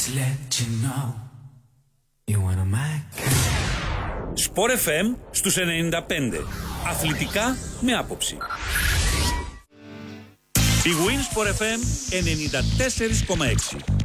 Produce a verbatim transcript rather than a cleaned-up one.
Sport εφ εμ στους ενενήντα πέντε. Αθλητικά με άποψη. Η Win Sport εφ εμ ενενήντα τέσσερα κόμμα έξι.